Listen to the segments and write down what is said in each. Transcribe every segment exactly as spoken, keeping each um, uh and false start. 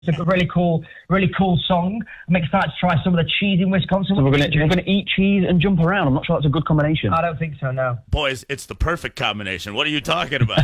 It's a really cool, really cool song. I'm excited to try some of the cheese in Wisconsin. So we're going to we're going to eat cheese and jump around. I'm not sure that's a good combination. I don't think so. No. Boys, it's the perfect combination. What are you talking about?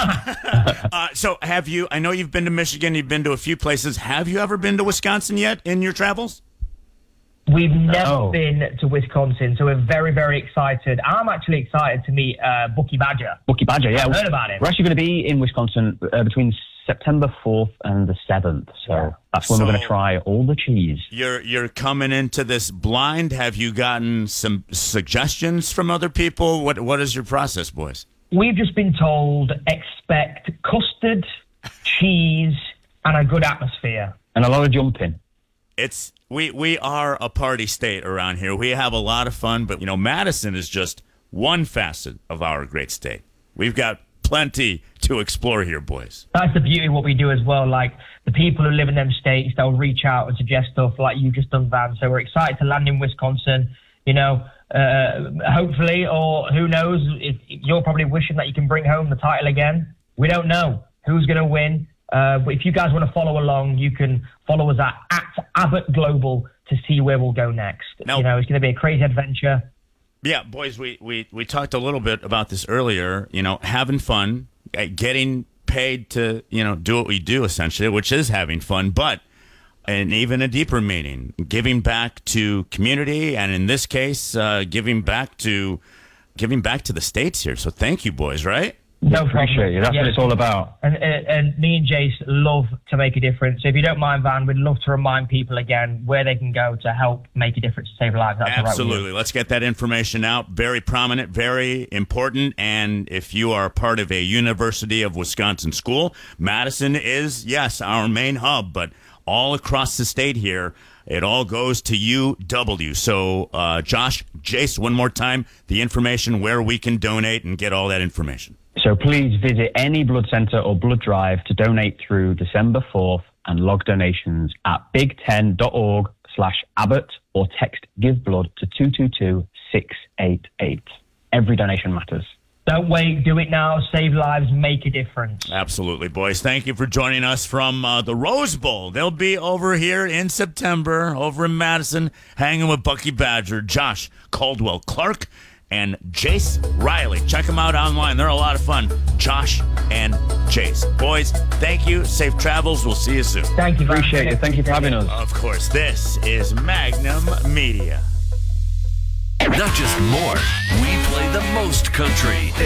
uh, so, have you? I know you've been to Michigan. You've been to a few places. Have you ever been to Wisconsin yet in your travels? We've never Oh. been to Wisconsin, so we're very, very excited. I'm actually excited to meet uh, Bucky Badger. Bucky Badger, yeah. I've heard about him. We're actually going to be in Wisconsin uh, between September fourth and the seventh, so Yeah. that's when So- we're going to try all the cheese. You're you're coming into this blind. Have you gotten some suggestions from other people? What what is your process, boys? We've just been told expect custard, cheese, and a good atmosphere. And a lot of jumping. It's we we are a party state around here. We have a lot of fun, but you know, Madison is just one facet of our great state. We've got plenty to explore here, boys. That's the beauty of what we do as well. Like the people who live in them states, they'll reach out and suggest stuff like you just done, Van. So we're excited to land in Wisconsin. You know, uh, hopefully, or who knows? If, you're probably wishing that you can bring home the title again. We don't know who's going to win. Uh, but if you guys want to follow along, you can follow us at, at Abbott Global to see where we'll go next. Now- you know, it's going to be a crazy adventure. Yeah, boys, we, we, we talked a little bit about this earlier, you know, having fun, uh, getting paid to, you know, do what we do, essentially, which is having fun, but and even a deeper meaning, giving back to community, and in this case, uh, giving back to giving back to the states here. So thank you, boys, right? No Appreciate problem. you. That's Yeah. what it's all about. And, and, and me and Jace love to make a difference. So if you don't mind, Van, we'd love to remind people again where they can go to help make a difference to save lives. That's all right with you. Absolutely. Let's get that information out. Very prominent, very important. And if you are part of a University of Wisconsin school, Madison is, yes, our main hub, but all across the state here, it all goes to U W. So, uh, Josh, Jace, one more time, the information where we can donate and get all that information. So please visit any blood center or blood drive to donate through December fourth and log donations at big ten dot org slash Abbott or text Give Blood to two two two six eight eight. Every donation matters. Don't wait. Do it now. Save lives. Make a difference. Absolutely, boys. Thank you for joining us from uh, the Rose Bowl. They'll be over here in September, over in Madison, hanging with Bucky Badger, Josh Caldwell Clark, and Jace Riley. Check them out online. They're a lot of fun. Josh and Jace. Boys, thank you. Safe travels. We'll see you soon. Thank you. Van. Appreciate you. Thank you for having us. Of course, this is Magnum Media. Not just more, we play the most country.